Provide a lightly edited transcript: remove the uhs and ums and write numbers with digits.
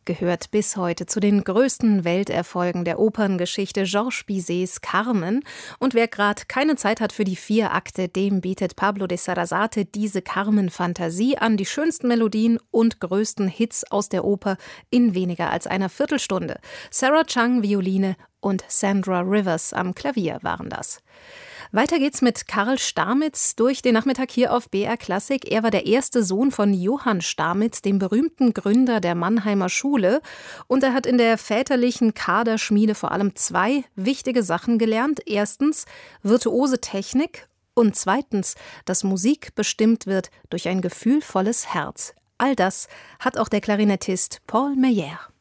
gehört bis heute zu den größten Welterfolgen der Operngeschichte, Georges Bizets Carmen. Und wer gerade keine Zeit hat für die 4 Akte, dem bietet Pablo de Sarasate diese Carmen-Fantasie an, die schönsten Melodien und größten Hits aus der Oper in weniger als einer Viertelstunde. Sarah Chang, Violine, und Sandra Rivers am Klavier waren das. Weiter geht's mit Karl Stamitz durch den Nachmittag hier auf BR Klassik. Er war der erste Sohn von Johann Stamitz, dem berühmten Gründer der Mannheimer Schule. Und er hat in der väterlichen Kaderschmiede vor allem 2 wichtige Sachen gelernt. Erstens virtuose Technik und zweitens, dass Musik bestimmt wird durch ein gefühlvolles Herz. All das hat auch der Klarinettist Paul Meyer.